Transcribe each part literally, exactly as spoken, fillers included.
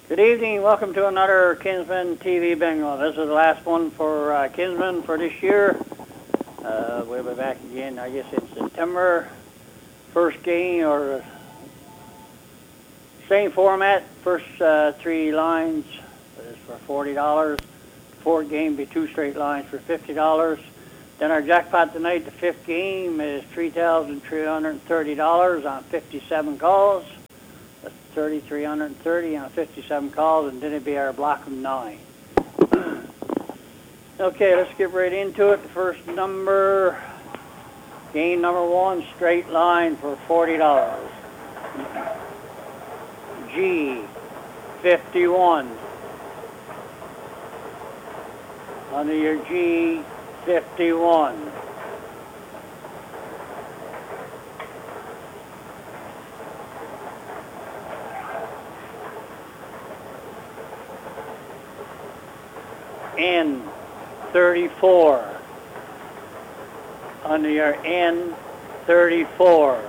Good evening. Welcome to another Kinsman T V Bingo. This is the last one for uh, Kinsman for this year. Uh, we'll be back again, I guess it's September. First game, or same format. First uh, three lines is for forty dollars. Fourth game be two straight lines for fifty dollars. Then our jackpot tonight, the fifth game, is three thousand three hundred thirty dollars on fifty-seven calls. That's three thousand three hundred thirty on fifty-seven calls, and then it'd be our block of nine. Okay, let's get right into it. The first number, game number one, straight line for forty dollars. G, fifty-one. Under your G, fifty-one. N, thirty-four. Under your N, thirty-four.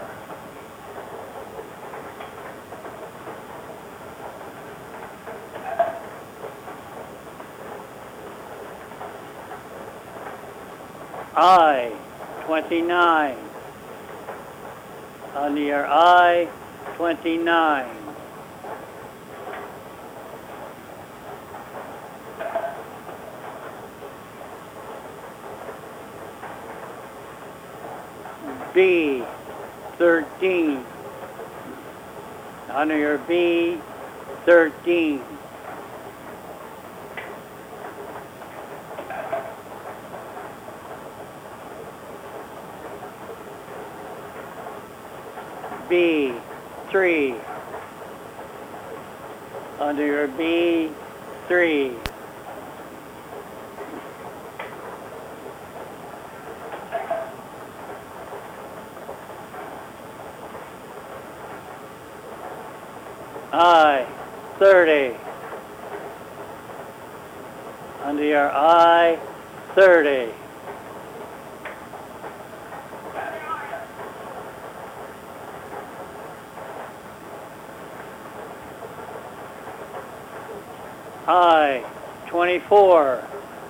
I, twenty-nine. Under your I, twenty-nine. B, thirteen. Under your B, thirteen. B, three. Under your B, three. I, thirty. Under your I, thirty. I, twenty-four.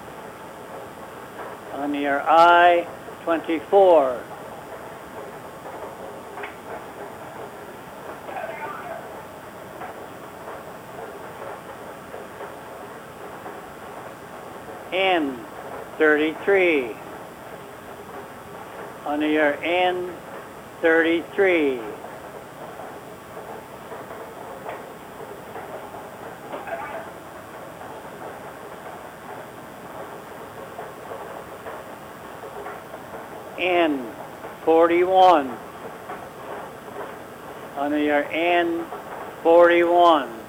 Under your I, twenty-four. N, thirty-three. Under your N, thirty-three. N, forty-one. Under your N, forty-one.